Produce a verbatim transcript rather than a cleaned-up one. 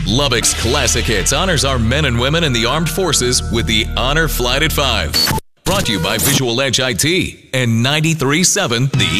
Lubbock's Classic Hits honors our men and women in the armed forces with the Honor Flight at five. Brought to you by Visual Edge I T and ninety-three point seven The